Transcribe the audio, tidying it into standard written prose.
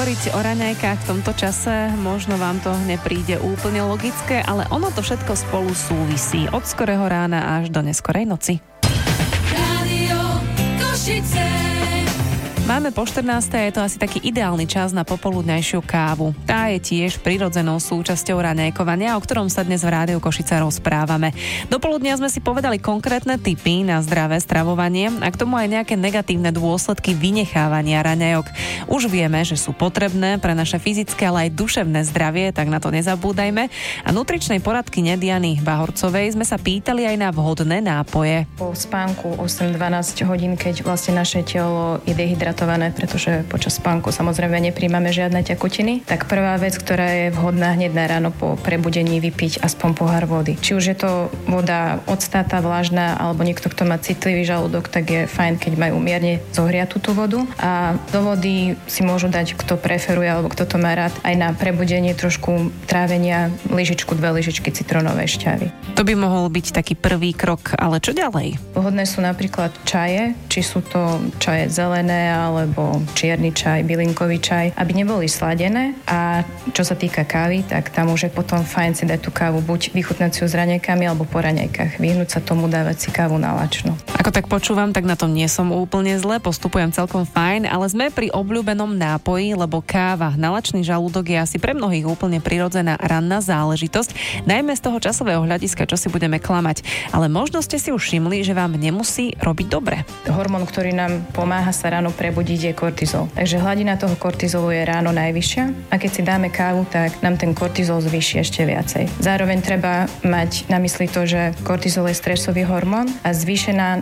hovoriť o raňajkách v tomto čase, možno vám to nepríde úplne logické, ale ono to všetko spolu súvisí. Od skorého rána až do neskorej noci. Rádio Košice. Máme po 14. a je to asi taký ideálny čas na popoludňajšiu kávu. Tá je tiež prirodzenou súčasťou raňajkovania, o ktorom sa dnes v Rádiu Košice rozprávame. Do poludnia sme si povedali konkrétne tipy na zdravé stravovanie a k tomu aj nejaké negatívne dôsledky vynechávania raňajok. Už vieme, že sú potrebné pre naše fyzické, ale aj duševné zdravie, tak na to nezabúdajme. A nutričnej poradkyne Diany Bahorcovej sme sa pýtali aj na vhodné nápoje. Po spánku 8-12 hodín, keď vlastne naše telo je dehydratované, pretože počas spánku samozrejme nepríjmame žiadne tekutiny, tak prvá vec, ktorá je vhodná hneď na ráno po prebudení vypiť aspoň pohár vody. Či už je to voda octáta, vlažná, alebo niekto, kto má citlivý žalúdok, tak je fajn, keď majú mierne zohriatú tú vodu. A do vody si môžu dať, kto preferuje, alebo kto to má rád, aj na prebudenie trošku trávenia lyžičku, 2 lyžičky citrónovej šťavy. To by mohol byť taký prvý krok, ale čo ďalej? Vhodné sú napríklad čaje, či sú to čaje zelené, alebo čierny čaj, bylinkový čaj, aby neboli sladené. A čo sa týka kávy, tak tam už je potom fajn si dať tú kávu, buď vychutnať si ju s raňajkami, alebo po raňajkách. Vyhnúť sa tomu dávať si kávu na lačno. Ako tak počúvam, tak na tom nie som úplne zle, postupujem celkom fajn, ale sme pri obľúbenom nápoji, lebo káva na lačný žalúdok je asi pre mnohých úplne prirodzená ranná záležitosť, najmä z toho časového hľadiska, čo si budeme klamať. Ale možno ste si už všimli, že vám nemusí robiť dobre. Hormón, ktorý nám pomáha sa ráno prebudiť, je kortizol. Takže hladina toho kortizolu je ráno najvyššia a keď si dáme kávu, tak nám ten kortizol zvýši ešte viacej. Zároveň treba mať na mysli to, že kortizol je stresový hormón a zvýšená